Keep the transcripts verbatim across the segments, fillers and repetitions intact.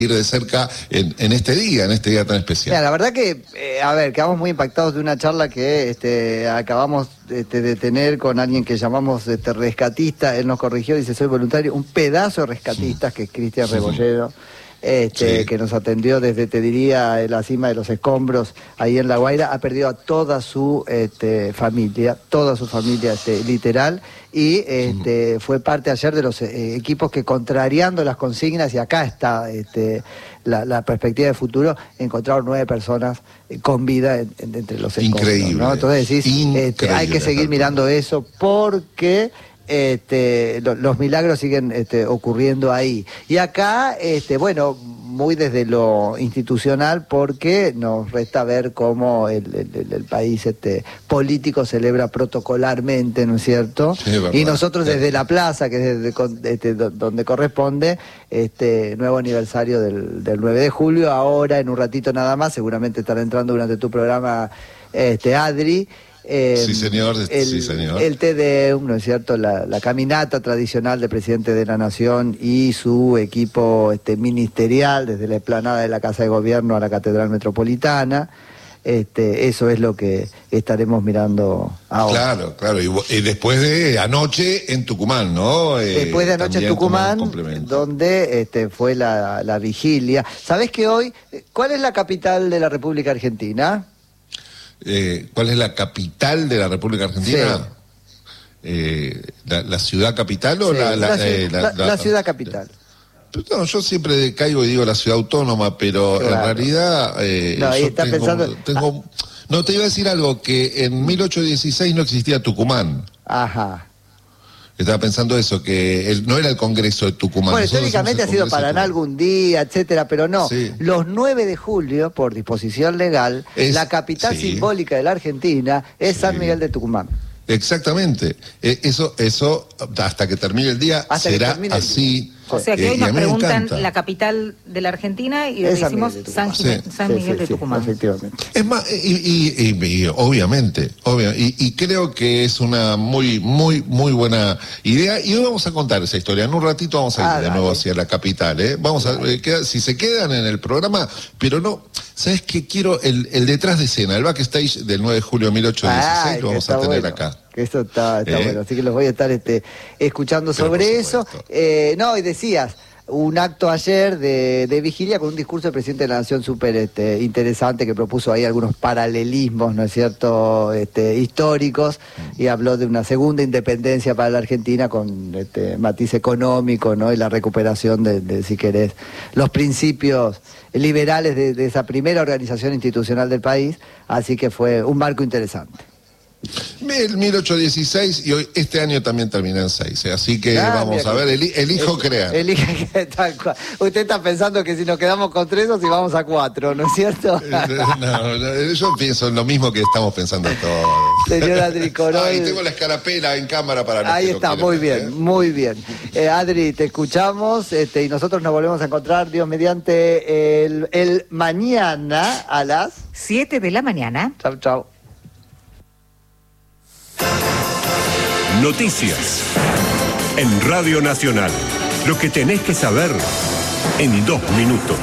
de cerca en, en este día, en este día tan especial. Mira, la verdad que, eh, a ver, quedamos muy impactados de una charla que este, acabamos este, de tener con alguien que llamamos este, rescatista. Él nos corrigió, dice, soy voluntario, un pedazo de rescatistas, sí. que es Cristian sí. Rebolledo. Este, sí. que nos atendió desde, te diría, la cima de los escombros, ahí en La Guaira, ha perdido a toda su este, familia, toda su familia este, literal, y este, fue parte ayer de los eh, equipos que, contrariando las consignas, y acá está este, la, la perspectiva de futuro, encontraron nueve personas eh, con vida en, en, entre los escombros. Increíble. ¿no? Entonces decís, Increíble, este, hay que seguir mirando eso, porque... Este, lo, los milagros siguen este, ocurriendo ahí. Y acá, este, bueno, muy desde lo institucional, porque nos resta ver cómo el, el, el país este, político celebra protocolarmente, ¿no es cierto? Sí, y nosotros desde la plaza, que es desde, este, donde corresponde, este nuevo aniversario del, del nueve de julio, ahora en un ratito nada más, seguramente estará entrando durante tu programa este, Adri. Eh, sí, señor, el, sí, señor. El Te Deum, ¿no es cierto? La, la caminata tradicional del presidente de la Nación y su equipo este, ministerial, desde la explanada de la Casa de Gobierno a la Catedral Metropolitana. Este, eso es lo que estaremos mirando ahora. Claro, claro. Y, y después de anoche en Tucumán, ¿no? Eh, después de anoche en Tucumán, donde este, fue la, la vigilia. ¿Sabés que hoy, cuál es la capital de la República Argentina? Eh, ¿Cuál es la capital de la República Argentina? Sí. Eh, la, ¿La ciudad capital o sí, la, la, la, eh, la, la, la ciudad capital? No, yo siempre caigo y digo la ciudad autónoma, pero claro. en realidad eh, no, ahí yo está tengo, pensando... tengo... No, te iba a decir algo, que en mil ochocientos dieciséis no existía Tucumán. Ajá. Estaba pensando eso, que el, no era el Congreso de Tucumán. Bueno, históricamente ha sido Paraná algún día, etcétera, pero no. Sí. Los nueve de julio, por disposición legal, es, la capital sí. simbólica de la Argentina es sí. San Miguel de Tucumán. Exactamente. Eh, eso, eso, hasta que termine el día, hasta será así. O sea que eh, hoy nos preguntan la capital de la Argentina y le decimos San, sí. San Miguel sí, sí, de Tucumán. Sí, efectivamente. Es más, y, y, y, y obviamente, obvio, y, y creo que es una muy, muy, muy buena idea. Y hoy vamos a contar esa historia. En un ratito vamos a ir ah, de dale. nuevo hacia la capital, ¿eh? Vamos a eh, queda, si se quedan en el programa, pero no, ¿sabes qué? Quiero el, el detrás de escena, el backstage del nueve de julio de mil ochocientos dieciséis, ah, lo vamos a tener bueno. acá. Que eso está, está ¿Eh? bueno, así que los voy a estar este, escuchando Pero sobre eso. Eh, no, y decías, un acto ayer de, de vigilia con un discurso del presidente de la Nación súper este, interesante, que propuso ahí algunos paralelismos, ¿no es cierto?, este, históricos, y habló de una segunda independencia para la Argentina con este matiz económico, ¿no?, y la recuperación de, de si querés, los principios liberales de, de esa primera organización institucional del país, así que fue un marco interesante. mil ochocientos dieciséis y hoy este año también termina en seis, ¿eh? Así que ah, vamos a ver, el, elijo el, crear. Elige tal cual. Usted está pensando que si nos quedamos con tres o si vamos a cuatro, ¿no es cierto? no, no, yo pienso en lo mismo que estamos pensando todos. Señor Adri Coroy. Ahí tengo la escarapela en cámara para los Ahí que está, lo muy ver, bien, ¿eh? muy bien. Eh, Adri, te escuchamos este, y nosotros nos volvemos a encontrar, Dios mediante, el, el mañana a las siete de la mañana. Chau, chau. Noticias en Radio Nacional. Lo que tenés que saber en dos minutos.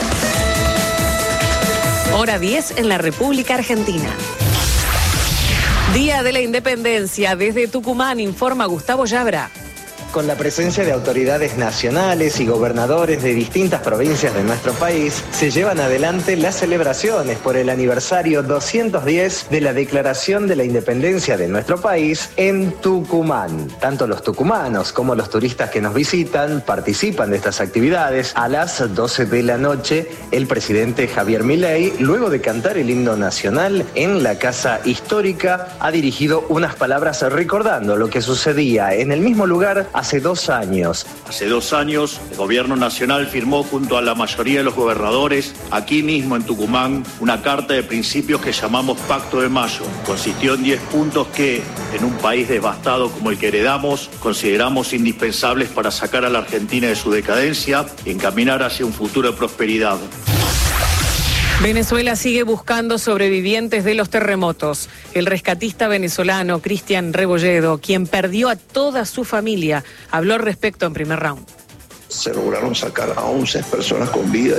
Hora diez en la República Argentina. Día de la Independencia. Desde Tucumán informa Gustavo Yabra. Con la presencia de autoridades nacionales y gobernadores de distintas provincias de nuestro país, se llevan adelante las celebraciones por el aniversario doscientos diez de la Declaración de la Independencia de nuestro país en Tucumán. Tanto los tucumanos como los turistas que nos visitan participan de estas actividades. A las doce de la noche, el presidente Javier Milei, luego de cantar el himno nacional en la Casa Histórica, ha dirigido unas palabras recordando lo que sucedía en el mismo lugar hace dos años. Hace dos años, el gobierno nacional firmó junto a la mayoría de los gobernadores, aquí mismo en Tucumán, una carta de principios que llamamos Pacto de Mayo. Consistió en diez puntos que, en un país devastado como el que heredamos, consideramos indispensables para sacar a la Argentina de su decadencia y encaminar hacia un futuro de prosperidad. Venezuela sigue buscando sobrevivientes de los terremotos. El rescatista venezolano Cristian Rebolledo, quien perdió a toda su familia, habló al respecto en primer round. se lograron sacar a once personas con vida.